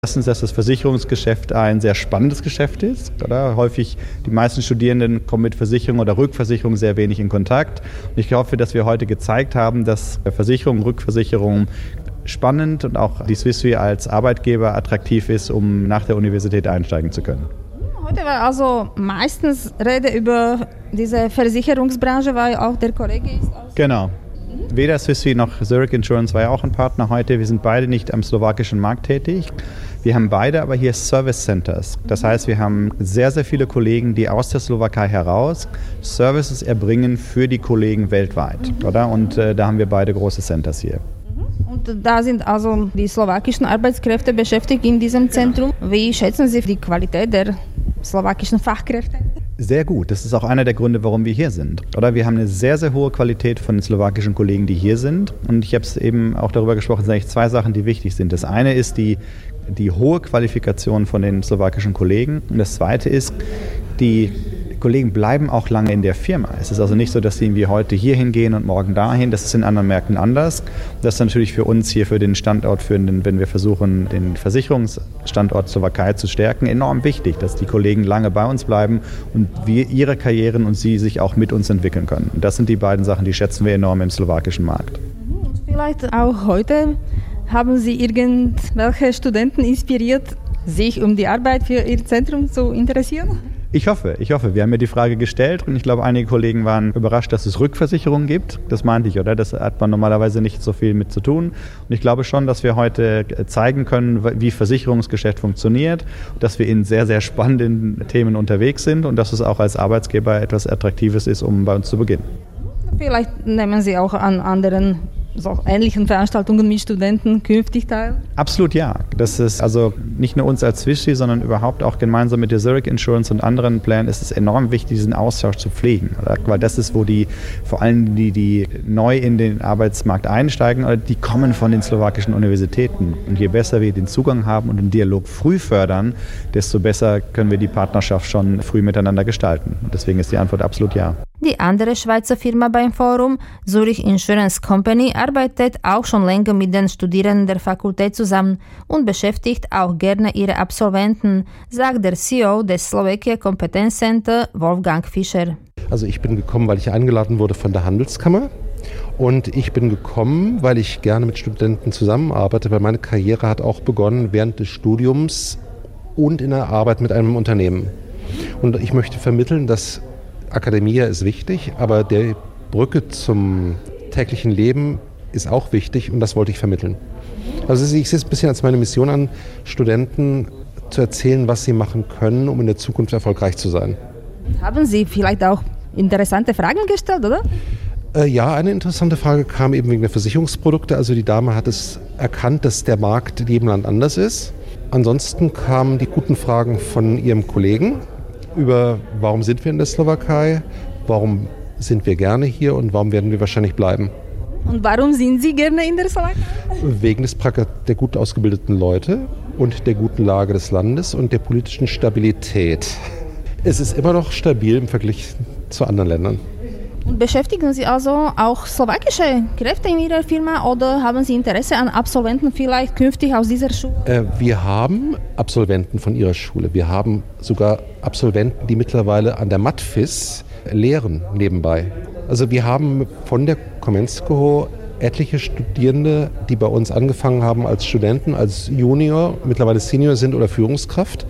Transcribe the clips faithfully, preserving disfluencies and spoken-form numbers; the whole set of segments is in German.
Erstens, dass das Versicherungsgeschäft ein sehr spannendes Geschäft ist. Oder? Häufig die meisten Studierenden kommen mit Versicherung oder Rückversicherung sehr wenig in Kontakt. Und ich hoffe, dass wir heute gezeigt haben, dass Versicherung, Rückversicherung spannend und auch die Swiss Re als Arbeitgeber attraktiv ist, um nach der Universität einsteigen zu können. Heute war also meistens Rede über diese Versicherungsbranche, weil auch der Kollege ist. Genau. Weder Swiss Re noch Zurich Insurance war ja auch ein Partner heute. Wir sind beide nicht am slowakischen Markt tätig. Wir haben beide aber hier Service Centers. Das heißt, wir haben sehr, sehr viele Kollegen, die aus der Slowakei heraus Services erbringen für die Kollegen weltweit. Oder? Und äh, da haben wir beide große Centers hier. Und da sind also die slowakischen Arbeitskräfte beschäftigt in diesem Zentrum. Wie schätzen Sie die Qualität der slowakischen Fachkräfte? Sehr gut. Das ist auch einer der Gründe, warum wir hier sind. Oder wir haben eine sehr, sehr hohe Qualität von den slowakischen Kollegen, die hier sind. Und ich habe es eben auch darüber gesprochen, es sind eigentlich zwei Sachen, die wichtig sind. Das eine ist die, die hohe Qualifikation von den slowakischen Kollegen. Und das zweite ist, die Kollegen bleiben auch lange in der Firma. Es ist also nicht so, dass sie irgendwie heute hier hingehen und morgen dahin. Das ist in anderen Märkten anders. Das ist natürlich für uns hier, für den Standort, für den, wenn wir versuchen, den Versicherungsstandort Slowakei zu stärken, enorm wichtig, dass die Kollegen lange bei uns bleiben und wir ihre Karrieren und sie sich auch mit uns entwickeln können. Und das sind die beiden Sachen, die schätzen wir enorm im slowakischen Markt. Und vielleicht auch heute haben Sie irgendwelche Studenten inspiriert, sich um die Arbeit für Ihr Zentrum zu interessieren? Ich hoffe, ich hoffe. Wir haben mir die Frage gestellt und ich glaube, einige Kollegen waren überrascht, dass es Rückversicherungen gibt. Das meinte ich, oder? Das hat man normalerweise nicht so viel mit zu tun. Und ich glaube schon, dass wir heute zeigen können, wie Versicherungsgeschäft funktioniert, dass wir in sehr, sehr spannenden Themen unterwegs sind und dass es auch als Arbeitsgeber etwas Attraktives ist, um bei uns zu beginnen. Vielleicht nehmen Sie auch an anderen so ähnlichen Veranstaltungen mit Studenten künftig teil? Absolut ja. Das ist also nicht nur uns als Swiss Re, sondern überhaupt auch gemeinsam mit der Zurich Insurance und anderen Playern ist es enorm wichtig, diesen Austausch zu pflegen. Oder? Weil das ist, wo die, vor allem die, die neu in den Arbeitsmarkt einsteigen, oder die kommen von den slowakischen Universitäten. Und je besser wir den Zugang haben und den Dialog früh fördern, desto besser können wir die Partnerschaft schon früh miteinander gestalten. Und deswegen ist die Antwort absolut ja. Die andere Schweizer Firma beim Forum, Zurich Insurance Company, arbeitet auch schon länger mit den Studierenden der Fakultät zusammen und beschäftigt auch gerne ihre Absolventen, sagt der C E O des Slovakia Competence Center, Wolfgang Fischer. Also ich bin gekommen, weil ich eingeladen wurde von der Handelskammer. Und ich bin gekommen, weil ich gerne mit Studenten zusammenarbeite, weil meine Karriere hat auch begonnen während des Studiums und in der Arbeit mit einem Unternehmen. Und ich möchte vermitteln, dass Akademia ist wichtig, aber die Brücke zum täglichen Leben ist auch wichtig und das wollte ich vermitteln. Also ich sehe es ein bisschen als meine Mission an, Studenten zu erzählen, was sie machen können, um in der Zukunft erfolgreich zu sein. Haben Sie vielleicht auch interessante Fragen gestellt, oder? Äh, ja, eine interessante Frage kam eben wegen der Versicherungsprodukte. Also die Dame hat es erkannt, dass der Markt in jedem Land anders ist. Ansonsten kamen die guten Fragen von ihrem Kollegen über, warum sind wir in der Slowakei, warum sind wir gerne hier und warum werden wir wahrscheinlich bleiben. Und warum sind Sie gerne in der Slowakei? Wegen des der gut ausgebildeten Leute und der guten Lage des Landes und der politischen Stabilität. Es ist immer noch stabil im Vergleich zu anderen Ländern. Und beschäftigen Sie also auch slowakische Kräfte in Ihrer Firma oder haben Sie Interesse an Absolventen vielleicht künftig aus dieser Schule? Äh, wir haben Absolventen von Ihrer Schule. Wir haben sogar Absolventen, die mittlerweile an der Matfis lehren nebenbei. Also wir haben von der Komenskoho etliche Studierende, die bei uns angefangen haben als Studenten, als Junior, mittlerweile Senior sind oder Führungskraft.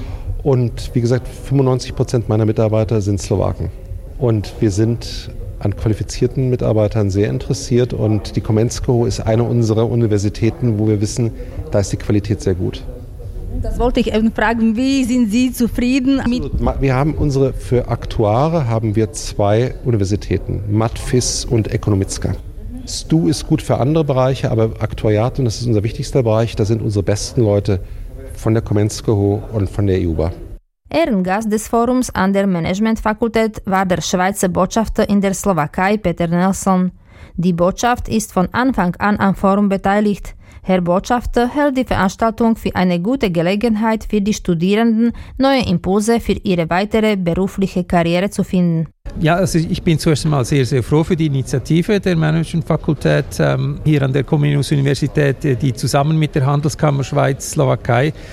Und wie gesagt, fünfundneunzig Prozent meiner Mitarbeiter sind Slowaken. Und wir sind an qualifizierten Mitarbeitern sehr interessiert und die Komenskoho ist eine unserer Universitäten, wo wir wissen, da ist die Qualität sehr gut. Das wollte ich eben fragen, wie sind Sie zufrieden mit? Wir haben unsere, für Aktuare haben wir zwei Universitäten, Matfis und Ekonomicka. S T U ist gut für andere Bereiche, aber Aktuariat, und das ist unser wichtigster Bereich, da sind unsere besten Leute von der Komenskoho und von der E U B A. Ehrengast des Forums an der Managementfakultät war der Schweizer Botschafter in der Slowakei, Peter Nelson. Die Botschaft ist von Anfang an am Forum beteiligt. Herr Botschafter hält die Veranstaltung für eine gute Gelegenheit für die Studierenden, neue Impulse für ihre weitere berufliche Karriere zu finden. Ja, also ich bin zuerst einmal sehr, sehr froh für die Initiative der Managementfakultät ähm, hier an der Comenius Universität, die zusammen mit der Handelskammer Schweiz, Slowakei